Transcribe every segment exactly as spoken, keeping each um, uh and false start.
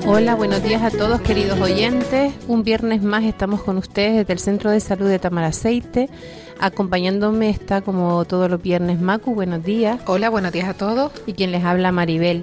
Hola, buenos días a todos, queridos oyentes. Un viernes más estamos con ustedes desde el Centro de Salud de Tamaraceite. Acompañándome está, como todos los viernes, Macu. Buenos días. Hola, buenos días a todos. Y quien les habla, Maribel.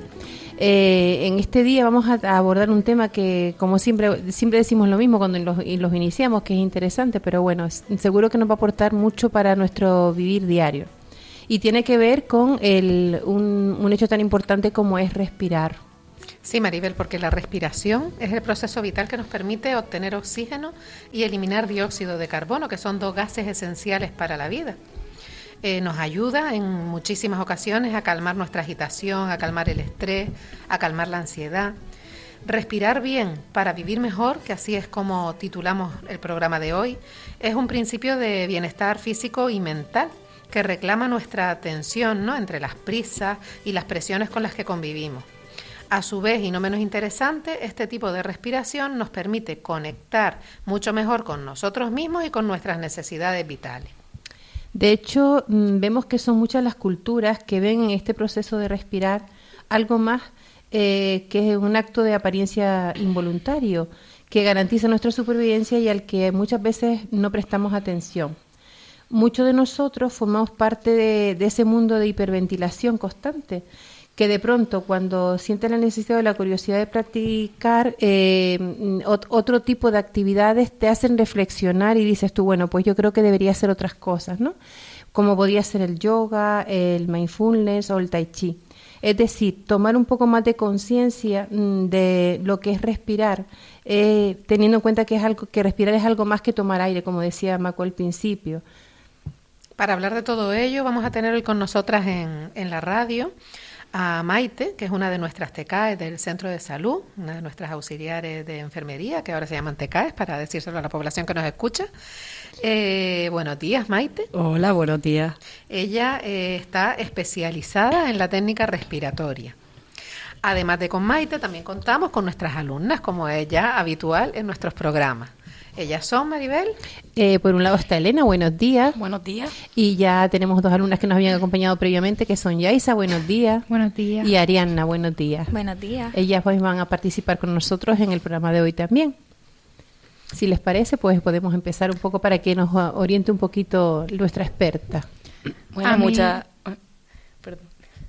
Eh, en este día vamos a, a abordar un tema que, como siempre siempre decimos lo mismo cuando los, los iniciamos, que es interesante, pero bueno, es, seguro que nos va a aportar mucho para nuestro vivir diario. Y tiene que ver con el, un, un hecho tan importante como es respirar. Sí, Maribel, porque la respiración es el proceso vital que nos permite obtener oxígeno y eliminar dióxido de carbono, que son dos gases esenciales para la vida. Eh, nos ayuda en muchísimas ocasiones a calmar nuestra agitación, a calmar el estrés, a calmar la ansiedad. Respirar bien para vivir mejor, que así es como titulamos el programa de hoy, es un principio de bienestar físico y mental que reclama nuestra atención, ¿no?, entre las prisas y las presiones con las que convivimos. A su vez, y no menos interesante, este tipo de respiración nos permite conectar mucho mejor con nosotros mismos y con nuestras necesidades vitales. De hecho, vemos que son muchas las culturas que ven en este proceso de respirar algo más eh, que un acto de apariencia involuntario, que garantiza nuestra supervivencia y al que muchas veces no prestamos atención. Muchos de nosotros formamos parte de, de ese mundo de hiperventilación constante, que de pronto cuando sientes la necesidad o la curiosidad de practicar eh, ot- otro tipo de actividades te hacen reflexionar y dices tú, bueno, pues yo creo que debería hacer otras cosas, ¿no? Como podría ser el yoga, el mindfulness o el tai chi. Es decir, tomar un poco más de conciencia mmm, de lo que es respirar, eh, teniendo en cuenta que es algo que respirar es algo más que tomar aire, como decía Maco al principio. Para hablar de todo ello, vamos a tener hoy con nosotras en, en la radio a Maite, que es una de nuestras T E C A E del Centro de Salud, una de nuestras auxiliares de enfermería, que ahora se llaman T E C A E, para decírselo a la población que nos escucha. Eh, buenos días, Maite. Hola, buenos días. Ella eh, está especializada en la técnica respiratoria. Además de con Maite, también contamos con nuestras alumnas, como es ya habitual en nuestros programas. Ellas son, Maribel. Eh, por un lado está Elena, buenos días. Buenos días. Y ya tenemos dos alumnas que nos habían acompañado previamente, que son Yaisa, buenos días. Buenos días. Y Arianna, buenos días. Buenos días. Ellas pues van a participar con nosotros en el programa de hoy también. Si les parece, pues podemos empezar un poco para que nos oriente un poquito nuestra experta. Bueno, a mucha... mí, perdón.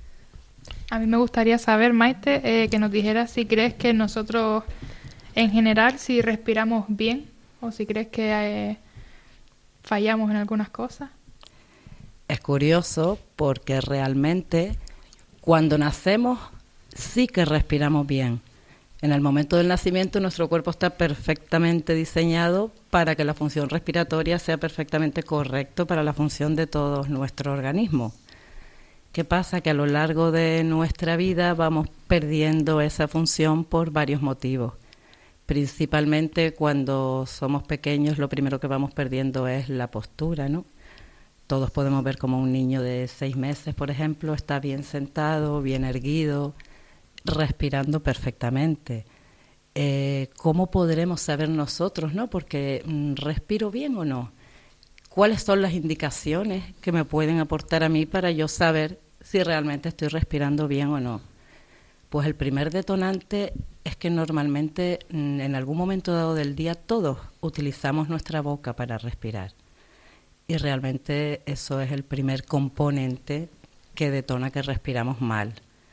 A mí me gustaría saber, Maite, eh, que nos dijeras si crees que nosotros, en general, si respiramos bien, o si crees que eh, fallamos en algunas cosas. Es curioso porque realmente cuando nacemos sí que respiramos bien. En el momento del nacimiento nuestro cuerpo está perfectamente diseñado para que la función respiratoria sea perfectamente correcto para la función de todo nuestro organismo. ¿Qué pasa? Que a lo largo de nuestra vida vamos perdiendo esa función por varios motivos. Principalmente cuando somos pequeños, lo primero que vamos perdiendo es la postura, ¿no? Todos podemos ver como un niño de seis meses, por ejemplo, está bien sentado, bien erguido, respirando perfectamente. Eh, ¿Cómo podremos saber nosotros, no? Porque ¿respiro bien o no? ¿Cuáles son las indicaciones que me pueden aportar a mí para yo saber si realmente estoy respirando bien o no? Pues el primer detonante es que normalmente en algún momento dado del día todos utilizamos nuestra boca para respirar. Y realmente eso es el primer componente que detona que respiramos mal,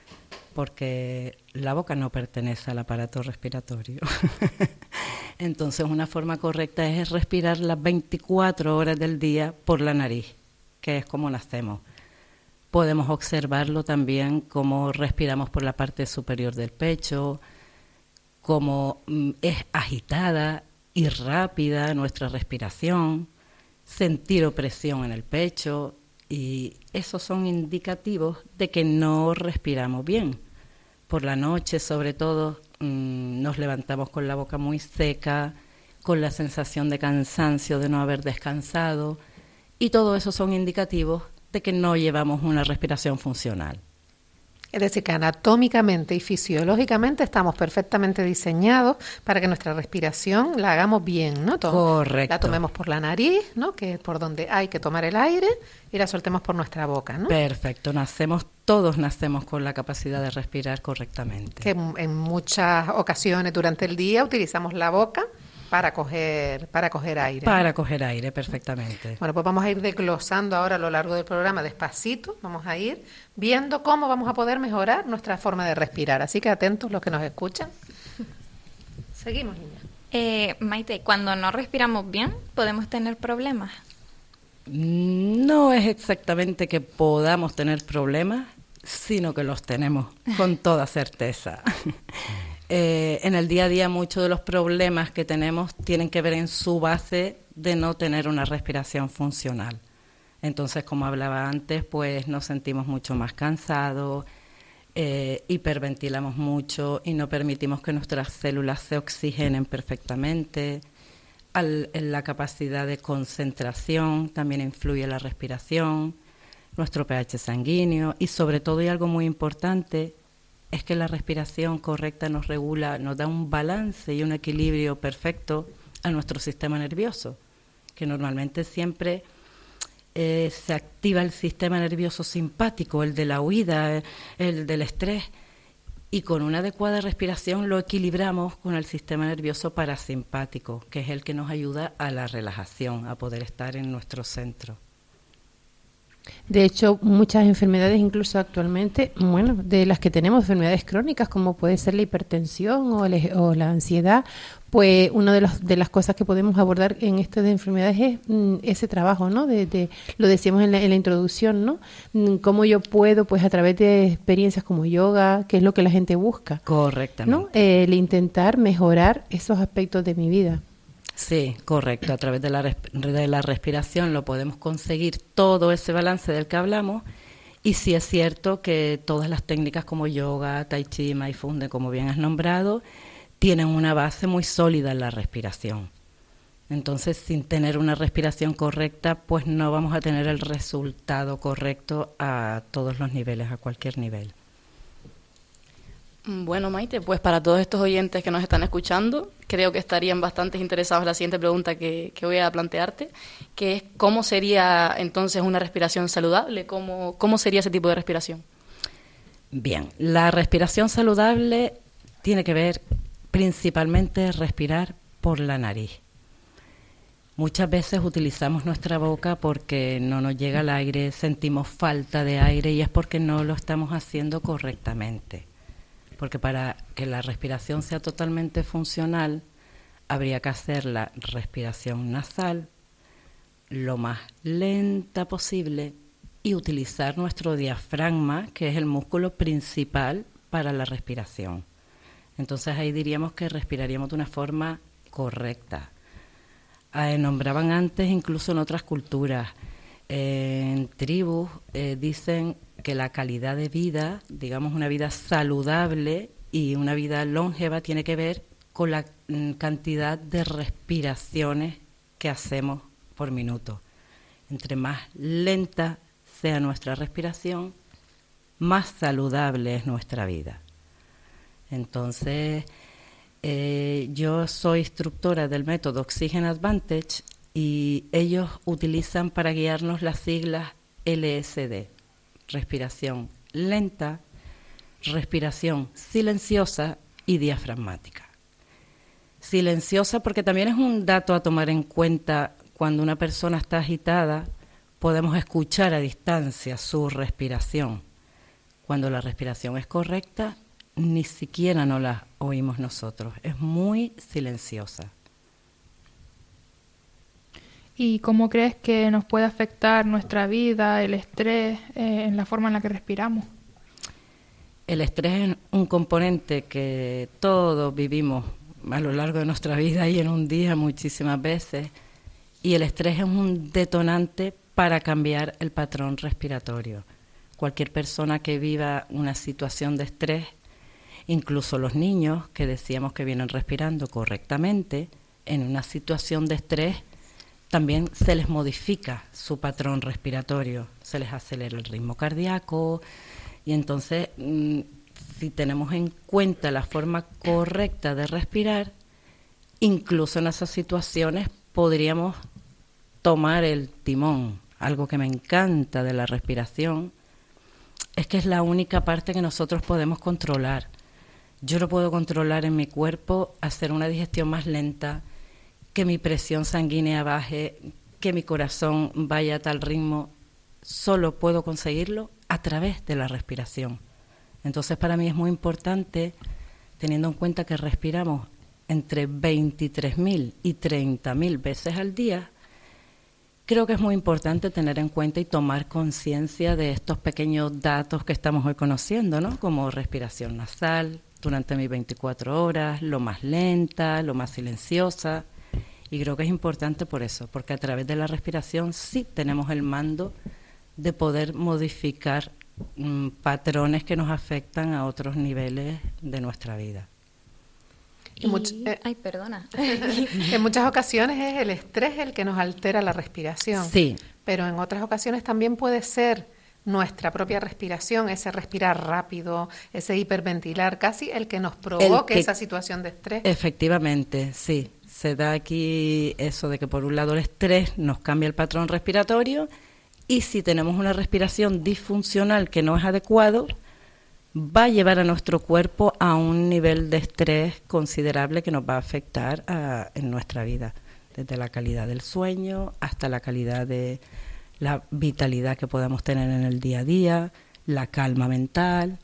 porque la boca no pertenece al aparato respiratorio. Entonces una forma correcta es respirar las veinticuatro horas del día por la nariz, que es como nacemos. Podemos observarlo también como respiramos por la parte superior del pecho, como es agitada y rápida nuestra respiración, sentir opresión en el pecho, y esos son indicativos de que no respiramos bien. Por la noche, sobre todo, mmm, nos levantamos con la boca muy seca, con la sensación de cansancio de no haber descansado, y todo eso son indicativos de que no llevamos una respiración funcional. Es decir, que anatómicamente y fisiológicamente estamos perfectamente diseñados para que nuestra respiración la hagamos bien, ¿no? Todo, correcto. La tomemos por la nariz, ¿no? Que es por donde hay que tomar el aire, y la soltemos por nuestra boca, ¿no? Perfecto, nacemos, todos nacemos con la capacidad de respirar correctamente. Que en, en muchas ocasiones durante el día utilizamos la boca para coger, para coger aire. Para ¿no? coger aire, perfectamente. Bueno, pues vamos a ir desglosando ahora a lo largo del programa despacito, vamos a ir viendo cómo vamos a poder mejorar nuestra forma de respirar. Así que atentos los que nos escuchan. Seguimos, niña. Eh, Maite, cuando no respiramos bien, ¿podemos tener problemas? No es exactamente que podamos tener problemas, sino que los tenemos con toda certeza. Eh, en el día a día muchos de los problemas que tenemos tienen que ver en su base de no tener una respiración funcional. Entonces, como hablaba antes, pues nos sentimos mucho más cansados, eh, hiperventilamos mucho y no permitimos que nuestras células se oxigenen perfectamente. Al, en la capacidad de concentración también influye la respiración, nuestro pH sanguíneo y sobre todo, y algo muy importante, es que la respiración correcta nos regula, nos da un balance y un equilibrio perfecto a nuestro sistema nervioso, que normalmente siempre eh, se activa el sistema nervioso simpático, el de la huida, el del estrés, y con una adecuada respiración lo equilibramos con el sistema nervioso parasimpático, que es el que nos ayuda a la relajación, a poder estar en nuestro centro. De hecho, muchas enfermedades, incluso actualmente, bueno, de las que tenemos, enfermedades crónicas, como puede ser la hipertensión o, le, o la ansiedad, pues una de, los, de las cosas que podemos abordar en estas enfermedades es mm, ese trabajo, ¿no? De, de, lo decíamos en la, en la introducción, ¿no? Mm, cómo yo puedo, pues a través de experiencias como yoga, que es lo que la gente busca. Correctamente. ¿No? Eh, el intentar mejorar esos aspectos de mi vida. Sí, correcto. A través de la, de la respiración lo podemos conseguir todo ese balance del que hablamos, y sí es cierto que todas las técnicas como yoga, tai chi, mindfulness, como bien has nombrado, tienen una base muy sólida en la respiración. Entonces, sin tener una respiración correcta, pues no vamos a tener el resultado correcto a todos los niveles, a cualquier nivel. Bueno, Maite, pues para todos estos oyentes que nos están escuchando, creo que estarían bastante interesados en la siguiente pregunta que, que voy a plantearte, que es ¿cómo sería entonces una respiración saludable? ¿Cómo, cómo sería ese tipo de respiración? Bien, la respiración saludable tiene que ver principalmente respirar por la nariz. Muchas veces utilizamos nuestra boca porque no nos llega el aire, sentimos falta de aire y es porque no lo estamos haciendo correctamente. Porque para que la respiración sea totalmente funcional, habría que hacer la respiración nasal lo más lenta posible y utilizar nuestro diafragma, que es el músculo principal para la respiración. Entonces ahí diríamos que respiraríamos de una forma correcta. Eh, nombraban antes, incluso en otras culturas, eh, en tribus, eh, dicen que la calidad de vida, digamos una vida saludable y una vida longeva, tiene que ver con la mm, cantidad de respiraciones que hacemos por minuto. Entre más lenta sea nuestra respiración, más saludable es nuestra vida. Entonces, eh, yo soy instructora del método Oxygen Advantage y ellos utilizan para guiarnos las siglas L S D. Respiración lenta, respiración silenciosa y diafragmática. Silenciosa porque también es un dato a tomar en cuenta cuando una persona está agitada, podemos escuchar a distancia su respiración. Cuando la respiración es correcta, ni siquiera no la oímos nosotros, es muy silenciosa. ¿Y cómo crees que nos puede afectar nuestra vida, el estrés, eh, en la forma en la que respiramos? El estrés es un componente que todos vivimos a lo largo de nuestra vida y en un día muchísimas veces, y el estrés es un detonante para cambiar el patrón respiratorio. Cualquier persona que viva una situación de estrés, incluso los niños que decíamos que vienen respirando correctamente, en una situación de estrés también se les modifica su patrón respiratorio, se les acelera el ritmo cardíaco, Y entonces, mm, si tenemos en cuenta la forma correcta de respirar, incluso en esas situaciones podríamos tomar el timón. Algo que me encanta de la respiración es que es la única parte que nosotros podemos controlar. Yo lo puedo controlar en mi cuerpo, hacer una digestión más lenta, que mi presión sanguínea baje, que mi corazón vaya a tal ritmo. Solo puedo conseguirlo a través de la respiración. Entonces, para mí es muy importante, teniendo en cuenta que respiramos entre veintitrés mil y treinta mil veces al día, creo que es muy importante tener en cuenta y tomar conciencia de estos pequeños datos que estamos hoy conociendo, ¿no? Como respiración nasal durante mis veinticuatro horas, lo más lenta, lo más silenciosa. Y creo que es importante por eso, porque a través de la respiración sí tenemos el mando de poder modificar mmm, patrones que nos afectan a otros niveles de nuestra vida. Y, much, eh, ay, perdona. En muchas ocasiones es el estrés el que nos altera la respiración. Sí. Pero en otras ocasiones también puede ser nuestra propia respiración, ese respirar rápido, ese hiperventilar, casi el que nos provoque que, esa situación de estrés. Efectivamente, sí. Se da aquí eso de que por un lado el estrés nos cambia el patrón respiratorio y si tenemos una respiración disfuncional que no es adecuado, va a llevar a nuestro cuerpo a un nivel de estrés considerable que nos va a afectar a, en nuestra vida, desde la calidad del sueño hasta la calidad de la vitalidad que podamos tener en el día a día, la calma mental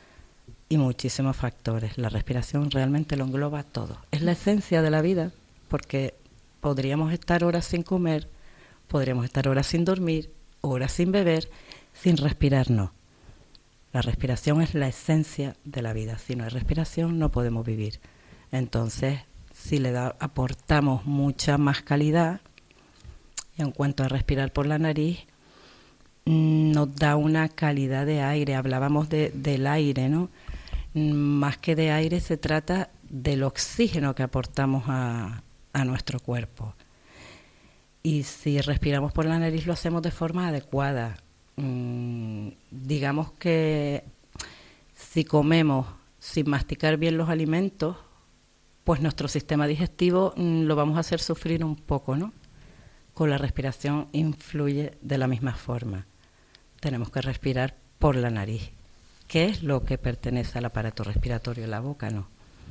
y muchísimos factores. La respiración realmente lo engloba todo. Es la esencia de la vida, porque podríamos estar horas sin comer, podríamos estar horas sin dormir, horas sin beber, sin respirar, no. La respiración es la esencia de la vida. Si no hay respiración, no podemos vivir. Entonces, si le da, aportamos mucha más calidad, y en cuanto a respirar por la nariz, nos da una calidad de aire. Hablábamos de, del aire, ¿no? Más que de aire se trata del oxígeno que aportamos a, a nuestro cuerpo. Y si respiramos por la nariz lo hacemos de forma adecuada. Mm, digamos que si comemos sin masticar bien los alimentos, pues nuestro sistema digestivo mm, lo vamos a hacer sufrir un poco, ¿no? Con la respiración influye de la misma forma. Tenemos que respirar por la nariz, que es lo que pertenece al aparato respiratorio, la boca no.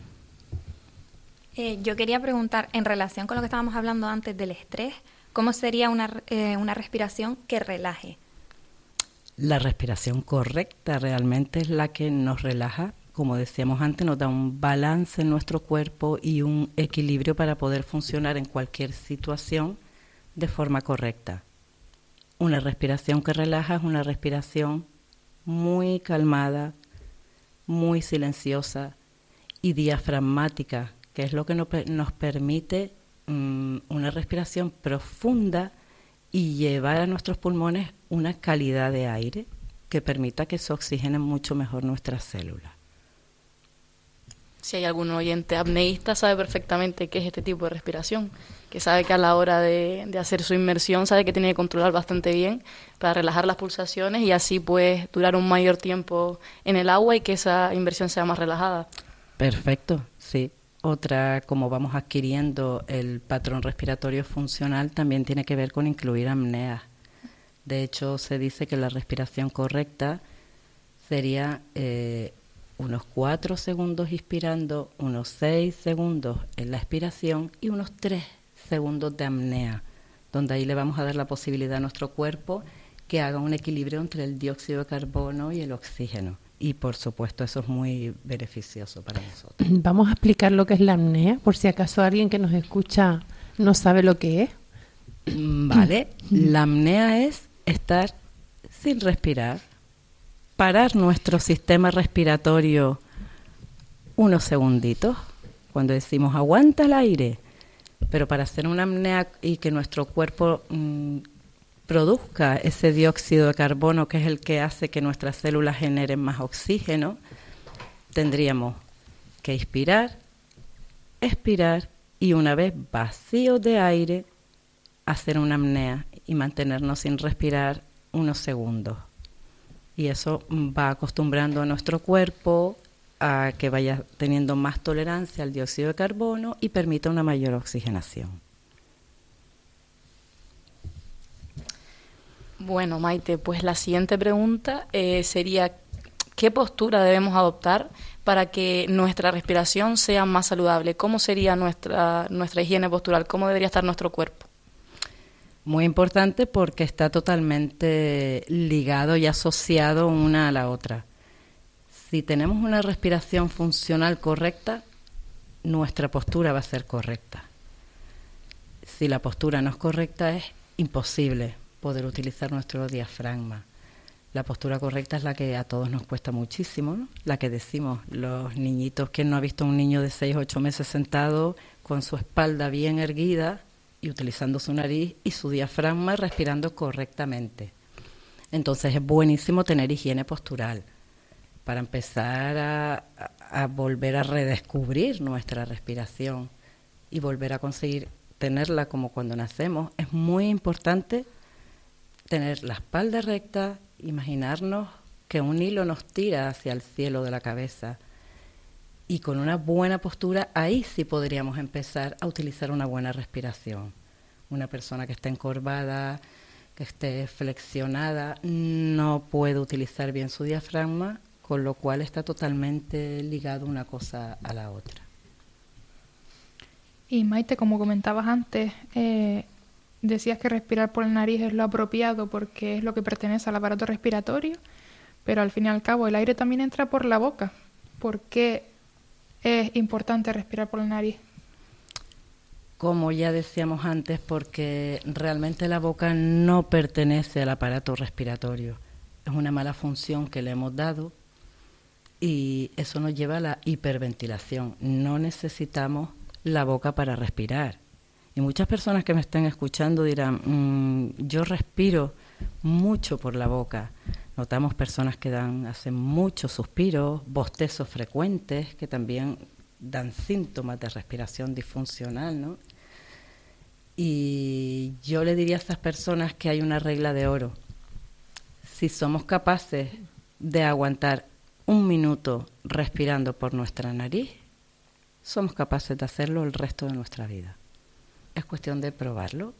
Eh, yo quería preguntar, en relación con lo que estábamos hablando antes del estrés, ¿cómo sería una, eh, una respiración que relaje? La respiración correcta realmente es la que nos relaja, como decíamos antes, nos da un balance en nuestro cuerpo y un equilibrio para poder funcionar en cualquier situación de forma correcta. Una respiración que relaja es una respiración muy calmada, muy silenciosa y diafragmática, que es lo que nos, nos permite um, una respiración profunda y llevar a nuestros pulmones una calidad de aire que permita que se oxigenen mucho mejor nuestras células. Si hay algún oyente apneísta, sabe perfectamente qué es este tipo de respiración, que sabe que a la hora de, de hacer su inmersión sabe que tiene que controlar bastante bien para relajar las pulsaciones y así pues durar un mayor tiempo en el agua y que esa inmersión sea más relajada. Perfecto, sí. Otra, como vamos adquiriendo el patrón respiratorio funcional, también tiene que ver con incluir apneas. De hecho, se dice que la respiración correcta sería eh, unos cuatro segundos inspirando, unos seis segundos en la expiración y unos tres segundos de apnea, donde ahí le vamos a dar la posibilidad a nuestro cuerpo que haga un equilibrio entre el dióxido de carbono y el oxígeno. Y por supuesto eso es muy beneficioso para nosotros. Vamos a explicar lo que es la apnea, por si acaso alguien que nos escucha no sabe lo que es. Vale, la apnea es estar sin respirar, parar nuestro sistema respiratorio unos segunditos, cuando decimos aguanta el aire, pero para hacer una apnea y que nuestro cuerpo mmm, produzca ese dióxido de carbono, que es el que hace que nuestras células generen más oxígeno, tendríamos que inspirar, expirar y una vez vacío de aire, hacer una apnea y mantenernos sin respirar unos segundos. Y eso va acostumbrando a nuestro cuerpo a que vaya teniendo más tolerancia al dióxido de carbono y permita una mayor oxigenación. Bueno, Maite, pues la siguiente pregunta eh, sería, ¿qué postura debemos adoptar para que nuestra respiración sea más saludable? ¿Cómo sería nuestra, nuestra higiene postural? ¿Cómo debería estar nuestro cuerpo? Muy importante porque está totalmente ligado y asociado una a la otra. Si tenemos una respiración funcional correcta, nuestra postura va a ser correcta. Si la postura no es correcta, es imposible poder utilizar nuestro diafragma. La postura correcta es la que a todos nos cuesta muchísimo, ¿no? La que decimos, los niñitos, ¿quién no ha visto a un niño de seis o ocho meses sentado con su espalda bien erguida y utilizando su nariz y su diafragma respirando correctamente? Entonces es buenísimo tener higiene postural para empezar a, a volver a redescubrir nuestra respiración y volver a conseguir tenerla como cuando nacemos. Es muy importante tener la espalda recta, imaginarnos que un hilo nos tira hacia el cielo de la cabeza y con una buena postura ahí sí podríamos empezar a utilizar una buena respiración. Una persona que esté encorvada, que esté flexionada, no puede utilizar bien su diafragma, con lo cual está totalmente ligado una cosa a la otra. Y Maite, como comentabas antes, eh, decías que respirar por la nariz es lo apropiado porque es lo que pertenece al aparato respiratorio, pero al fin y al cabo el aire también entra por la boca. ¿Por qué es importante respirar por la nariz? Como ya decíamos antes, porque realmente la boca no pertenece al aparato respiratorio. Es una mala función que le hemos dado y eso nos lleva a la hiperventilación. No necesitamos la boca para respirar. Y muchas personas que me estén escuchando dirán, mmm, yo respiro mucho por la boca. Notamos personas que dan, hacen muchos suspiros, bostezos frecuentes, que también dan síntomas de respiración disfuncional, ¿no? Y yo le diría a esas personas que hay una regla de oro. Si somos capaces de aguantar un minuto respirando por nuestra nariz, somos capaces de hacerlo el resto de nuestra vida. Es cuestión de probarlo.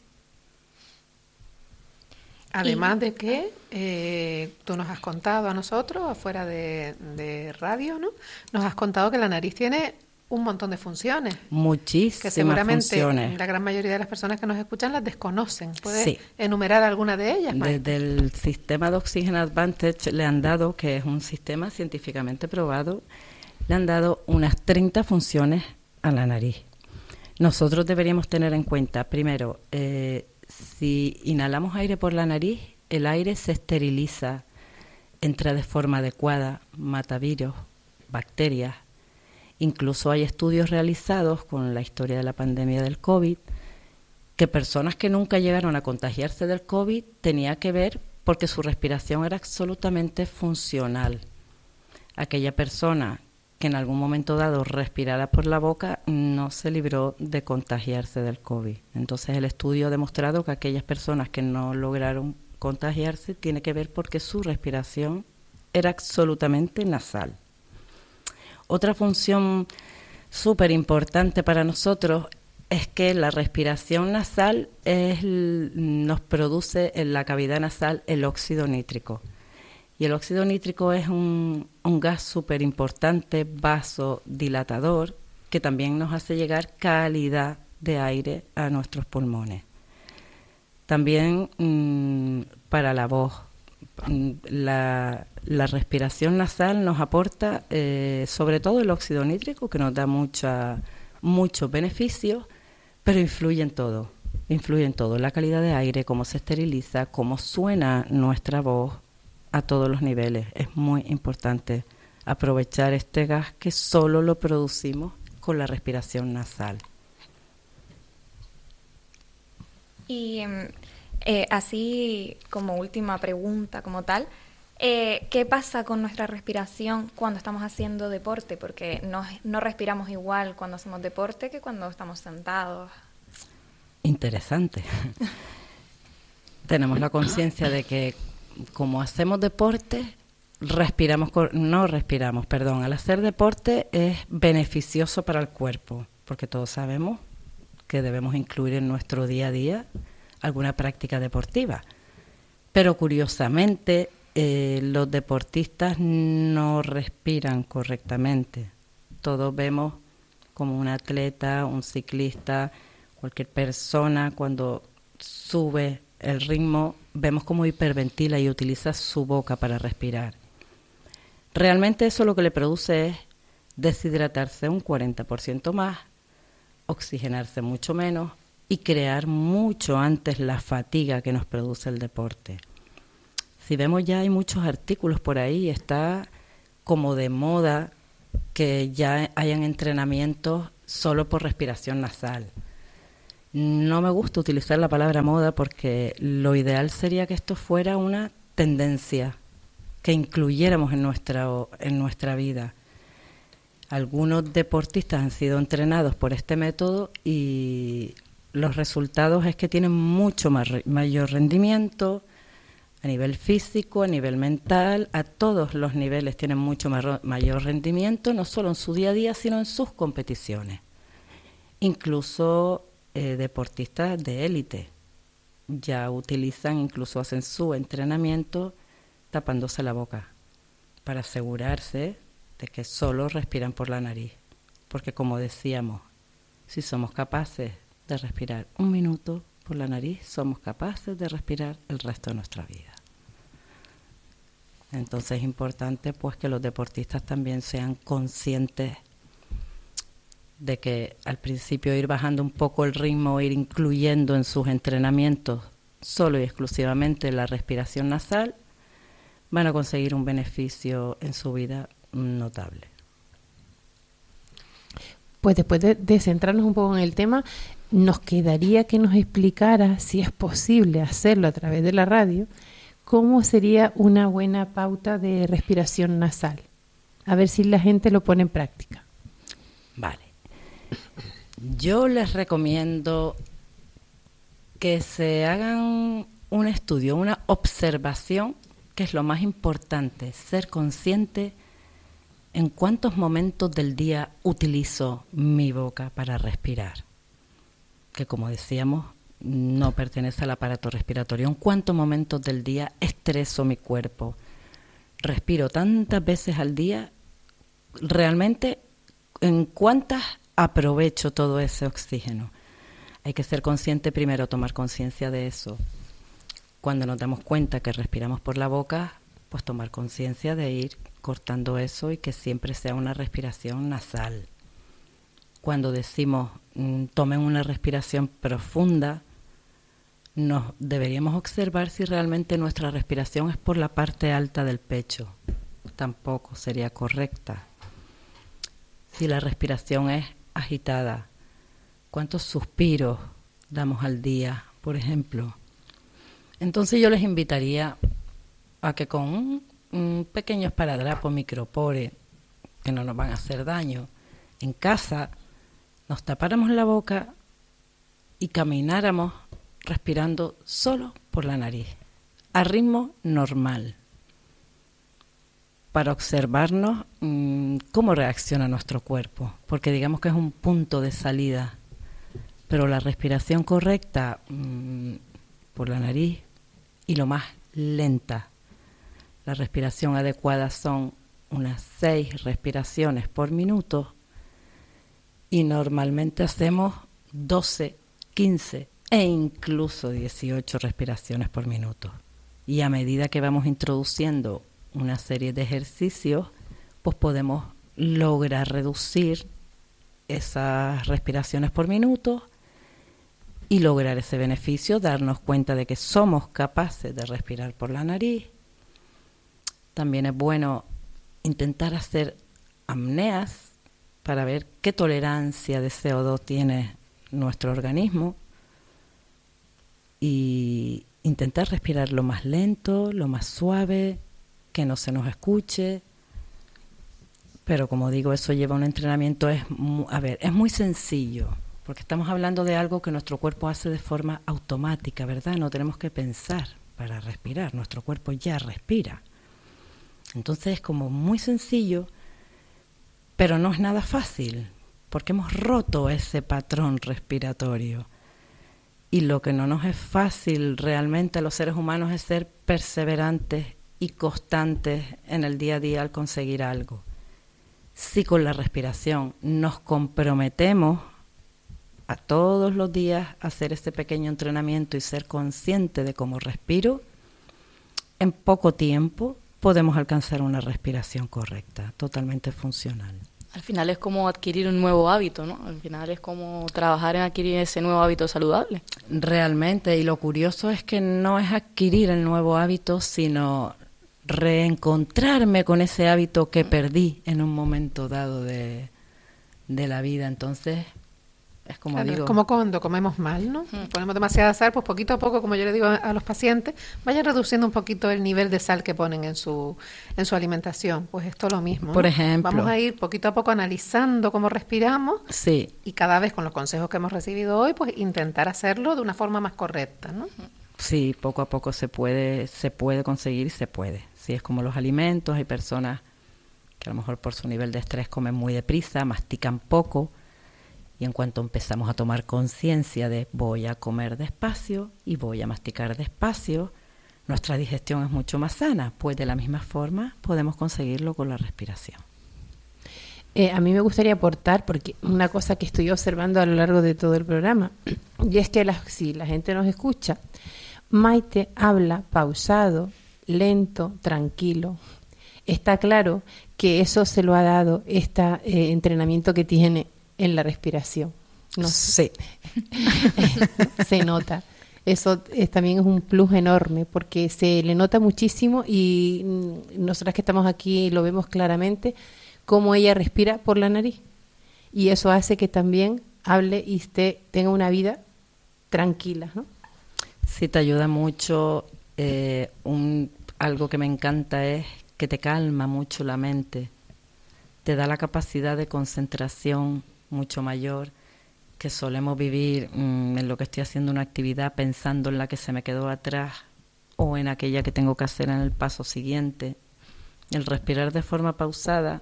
Además de que eh, tú nos has contado a nosotros, afuera de, de radio, ¿no? Nos has contado que la nariz tiene un montón de funciones. Muchísimas que seguramente funciones. La gran mayoría de las personas que nos escuchan las desconocen. ¿Puedes sí. enumerar alguna de ellas, Maite? Desde el sistema de Oxygen Advantage le han dado, que es un sistema científicamente probado, le han dado unas treinta funciones a la nariz. Nosotros deberíamos tener en cuenta, primero, eh, si inhalamos aire por la nariz, el aire se esteriliza, entra de forma adecuada, mata virus, bacterias. Incluso hay estudios realizados con la historia de la pandemia del COVID, que personas que nunca llegaron a contagiarse del COVID tenía que ver porque su respiración era absolutamente funcional. Aquella persona que en algún momento dado respirara por la boca no se libró de contagiarse del COVID. Entonces el estudio ha demostrado que aquellas personas que no lograron contagiarse tiene que ver porque su respiración era absolutamente nasal. Otra función súper importante para nosotros es que la respiración nasal es, nos produce en la cavidad nasal el óxido nítrico. Y el óxido nítrico es un, un gas súper importante, vasodilatador, que también nos hace llegar calidad de aire a nuestros pulmones. También mmm, para la voz, la, la respiración nasal nos aporta eh, sobre todo el óxido nítrico, que nos da mucha, muchos beneficios, pero influye en todo, influye en todo, la calidad de aire, cómo se esteriliza, cómo suena nuestra voz, a todos los niveles. Es muy importante aprovechar este gas que solo lo producimos con la respiración nasal. Y eh, así como última pregunta como tal, eh, ¿qué pasa con nuestra respiración cuando estamos haciendo deporte? Porque no, no respiramos igual cuando hacemos deporte que cuando estamos sentados. Interesante. Tenemos la conciencia de que como hacemos deporte, respiramos, no respiramos, perdón, al hacer deporte es beneficioso para el cuerpo, porque todos sabemos que debemos incluir en nuestro día a día alguna práctica deportiva. Pero curiosamente, eh, los deportistas no respiran correctamente. Todos vemos como un atleta, un ciclista, cualquier persona, cuando sube el ritmo, vemos cómo hiperventila y utiliza su boca para respirar. Realmente eso lo que le produce es deshidratarse un cuarenta por ciento más, oxigenarse mucho menos y crear mucho antes la fatiga que nos produce el deporte. Si vemos, ya hay muchos artículos por ahí, está como de moda que ya hayan entrenamientos solo por respiración nasal. No me gusta utilizar la palabra moda porque lo ideal sería que esto fuera una tendencia que incluyéramos en nuestra, en nuestra vida. Algunos deportistas han sido entrenados por este método y los resultados es que tienen mucho más, mayor rendimiento a nivel físico, a nivel mental, a todos los niveles tienen mucho mayor, mayor rendimiento, no solo en su día a día, sino en sus competiciones. Incluso eh, deportistas de élite ya utilizan, incluso hacen su entrenamiento tapándose la boca para asegurarse de que solo respiran por la nariz. Porque como decíamos, si somos capaces de respirar un minuto por la nariz, somos capaces de respirar el resto de nuestra vida. Entonces es importante pues que los deportistas también sean conscientes de que al principio ir bajando un poco el ritmo, ir incluyendo en sus entrenamientos solo y exclusivamente la respiración nasal, van a conseguir un beneficio en su vida notable. Pues después de, de centrarnos un poco en el tema, nos quedaría que nos explicara, si es posible hacerlo a través de la radio, cómo sería una buena pauta de respiración nasal. A ver si la gente lo pone en práctica. Vale. Yo les recomiendo que se hagan un estudio, una observación, que es lo más importante, ser consciente en cuántos momentos del día utilizo mi boca para respirar, que como decíamos, no pertenece al aparato respiratorio. En cuántos momentos del día estreso mi cuerpo, respiro tantas veces al día, realmente en cuántas aprovecho todo ese oxígeno. Hay que ser consciente primero, tomar conciencia de eso. Cuando nos damos cuenta que respiramos por la boca, pues tomar conciencia de ir cortando eso y que siempre sea una respiración nasal. Cuando decimos mmm, tomen una respiración profunda, nos deberíamos observar si realmente nuestra respiración es por la parte alta del pecho. Tampoco sería correcta. Si la respiración es agitada, ¿cuántos suspiros damos al día, por ejemplo? Entonces yo les invitaría a que con un, un pequeño esparadrapo micropore, que no nos van a hacer daño, en casa nos tapáramos la boca y camináramos respirando solo por la nariz, a ritmo normal, para observarnos mmm, cómo reacciona nuestro cuerpo, porque digamos que es un punto de salida, pero la respiración correcta mmm, por la nariz y lo más lenta. La respiración adecuada son unas seis respiraciones por minuto y normalmente hacemos doce, quince e incluso dieciocho respiraciones por minuto. Y a medida que vamos introduciendo una serie de ejercicios, pues podemos lograr reducir esas respiraciones por minuto y lograr ese beneficio, darnos cuenta de que somos capaces de respirar por la nariz. También es bueno intentar hacer apneas para ver qué tolerancia de C O dos tiene nuestro organismo y intentar respirar lo más lento, lo más suave, que no se nos escuche. Pero como digo, eso lleva un entrenamiento, es, a ver, es muy sencillo, porque estamos hablando de algo que nuestro cuerpo hace de forma automática, ¿verdad? No tenemos que pensar para respirar, nuestro cuerpo ya respira. Entonces es como muy sencillo, pero no es nada fácil, porque hemos roto ese patrón respiratorio. Y lo que no nos es fácil realmente a los seres humanos es ser perseverantes y constantes en el día a día al conseguir algo. Si con la respiración nos comprometemos a todos los días a hacer este pequeño entrenamiento y ser consciente de cómo respiro, en poco tiempo podemos alcanzar una respiración correcta, totalmente funcional. Al final es como adquirir un nuevo hábito, ¿no? Al final es como trabajar en adquirir ese nuevo hábito saludable. Realmente, y lo curioso es que no es adquirir el nuevo hábito, sino reencontrarme con ese hábito que perdí en un momento dado de, de la vida. Entonces, es como claro, digo... es como cuando comemos mal, ¿no? Mm. Ponemos demasiada sal, pues poquito a poco, como yo le digo a, a los pacientes, vayan reduciendo un poquito el nivel de sal que ponen en su en su alimentación. Pues esto es lo mismo, ¿no? Por ejemplo. Vamos a ir poquito a poco analizando cómo respiramos. Sí. Y cada vez con los consejos que hemos recibido hoy, pues intentar hacerlo de una forma más correcta, ¿no? Sí, poco a poco se puede, se puede conseguir y se puede. Sí, es como los alimentos, hay personas que a lo mejor por su nivel de estrés comen muy deprisa, mastican poco, y en cuanto empezamos a tomar conciencia de voy a comer despacio y voy a masticar despacio, nuestra digestión es mucho más sana. Pues de la misma forma podemos conseguirlo con la respiración. Eh, a mí me gustaría aportar, porque una cosa que estoy observando a lo largo de todo el programa, y es que la, si la gente nos escucha, Maite habla pausado, lento, tranquilo. Está claro que eso se lo ha dado este eh, entrenamiento que tiene en la respiración. No sí. Se nota. Eso es, también es un plus enorme porque se le nota muchísimo y nosotras que estamos aquí lo vemos claramente cómo ella respira por la nariz. Y eso hace que también hable y esté, tenga una vida tranquila, ¿no? Sí, te ayuda mucho. Eh, un, algo que me encanta es que te calma mucho la mente. Te da la capacidad de concentración mucho mayor, que solemos vivir mmm, en lo que estoy haciendo una actividad pensando en la que se me quedó atrás o en aquella que tengo que hacer en el paso siguiente. El respirar de forma pausada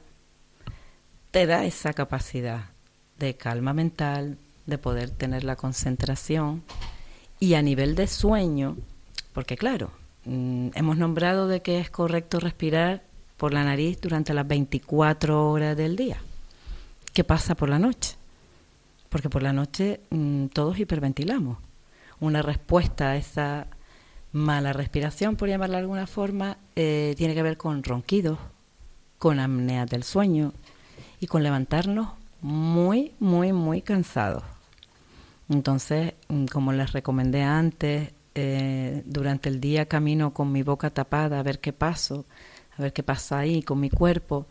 te da esa capacidad de calma mental, de poder tener la concentración, y a nivel de sueño, porque claro, mmm, hemos nombrado de que es correcto respirar por la nariz durante las veinticuatro horas del día. ¿Qué pasa por la noche? Porque por la noche mmm, todos hiperventilamos. Una respuesta a esa mala respiración, por llamarla de alguna forma, eh, tiene que ver con ronquidos, con apneas del sueño y con levantarnos muy, muy, muy cansados. Entonces, como les recomendé antes, eh, durante el día camino con mi boca tapada a ver qué paso, a ver qué pasa ahí con mi cuerpo.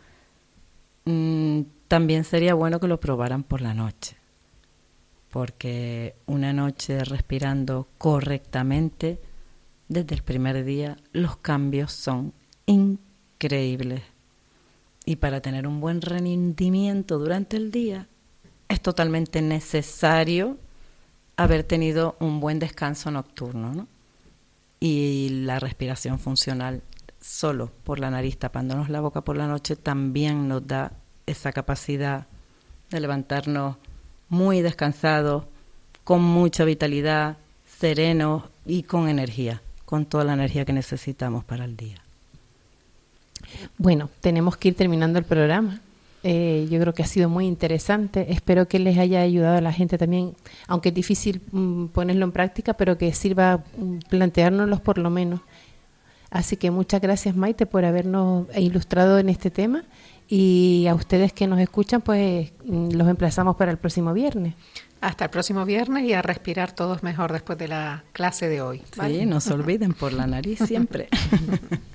Mm, también sería bueno que lo probaran por la noche, porque una noche respirando correctamente, desde el primer día los cambios son increíbles. Y para tener un buen rendimiento durante el día es totalmente necesario haber tenido un buen descanso nocturno, ¿no? Y la respiración funcional solo por la nariz, tapándonos la boca por la noche, también nos da esa capacidad de levantarnos muy descansados, con mucha vitalidad, serenos y con energía, con toda la energía que necesitamos para el día. Bueno, tenemos que ir terminando el programa. Eh, yo creo que ha sido muy interesante. Espero que les haya ayudado a la gente también, aunque es difícil mm, ponerlo en práctica, pero que sirva mm, planteárnoslos por lo menos. Así que muchas gracias, Maite, por habernos ilustrado en este tema, y a ustedes que nos escuchan, pues mm, los emplazamos para el próximo viernes. Hasta el próximo viernes, y a respirar todos mejor después de la clase de hoy, ¿vale? Sí, no se olviden por la nariz siempre.